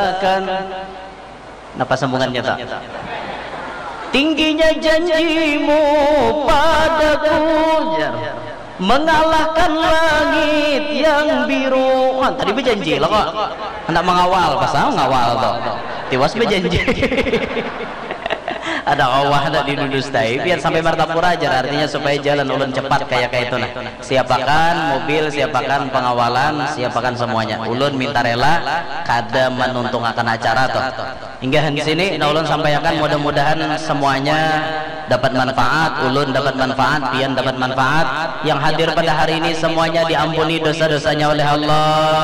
kan apa sambungannya tak? Tingginya janjimu padaku mengalahkan langit yang biru. Wah, tadi berjanji lah kok hendak mengawal pasal ngawal toh tiwas berjanji. Ada Allah ada di dudustai biar sampai martapura aja, artinya supaya jalan ulun cepat kayak itu nah. Siapakan mobil, siapakan pengawalan, siapakan semuanya. Ulun minta rela kada menuntung akan acara toh. Hingga di sini nah ulun sampaikan mudah-mudahan semuanya dapat manfaat, ulun dapat manfaat, pian dapat manfaat. Yang hadir pada hari ini semuanya diampuni dosa-dosanya oleh Allah.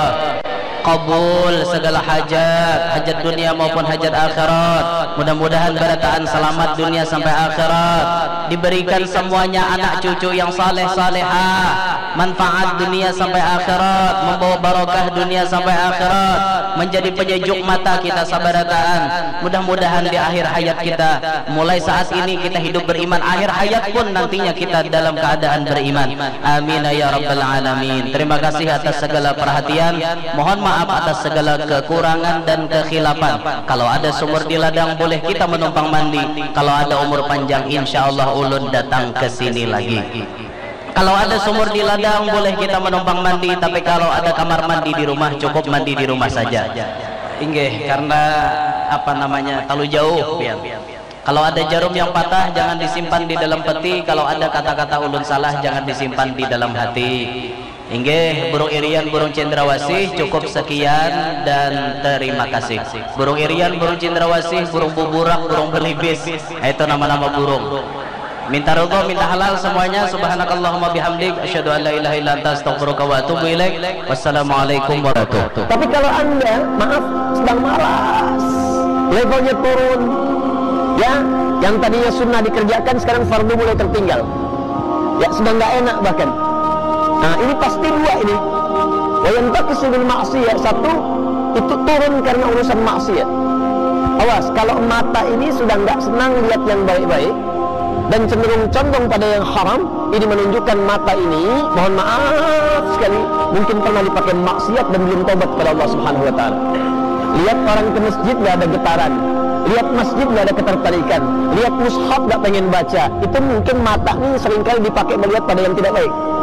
Kabul segala hajat, hajat dunia maupun hajat akhirat. Mudah-mudahan berataan selamat dunia sampai akhirat. Diberikan semuanya anak cucu yang saleh salehah, manfaat dunia sampai akhirat, membawa barokah dunia sampai akhirat, menjadi penyejuk mata kita sabarataan. Mudah-mudahan di akhir hayat kita, mulai saat ini kita hidup beriman, akhir hayat pun nantinya kita dalam keadaan beriman. Amin ya rabbal alamin. Terima kasih atas segala perhatian. Mohon maaf atas segala kekurangan dan kekhilafan. Kalau ada sumur di ladang boleh kita menumpang mandi. Kalau ada umur panjang insyaallah ulun datang ke sini lagi. Kalau ada sumur di ladang boleh kita menumpang mandi, tapi kalau ada kamar mandi di rumah cukup mandi di rumah saja. Inggih, karena apa namanya terlalu jauh. Kalau ada jarum yang patah jangan disimpan di dalam peti. Kalau ada kata-kata ulun salah jangan disimpan di dalam hati. Inggih, burung irian, burung cendrawasih, cukup sekian dan terima kasih. Burung irian, burung cendrawasih, burung buburak, burung belibis, itu nama-nama burung. Minta ridho, minta halal semuanya. Subhanakallahumma bihamdik, asyhadu an la ilaha illa anta, astaghfiruka wa atubu ilaik. Wassalamualaikum warahmatullahi wabarakatuh. Tapi kalau Anda, maaf, sedang malas, levelnya turun, ya, yang tadinya sunnah dikerjakan sekarang fardu mulai tertinggal, ya, sedang nggak enak bahkan. Nah, ini pasti dua ini. Yang takisul maksiat, satu itu turun karena urusan maksiat. Awas, kalau mata ini sudah nggak senang lihat yang baik-baik dan cenderung condong pada yang haram, ini menunjukkan mata ini, mohon maaf sekali, mungkin pernah dipakai maksiat dan belum tobat kepada Allah Subhanahu wa taala. Lihat orang ke masjid nggak ada getaran, lihat masjid nggak ada ketertarikan, lihat mushaf nggak pengen baca, itu mungkin mata ini seringkali dipakai melihat pada yang tidak baik.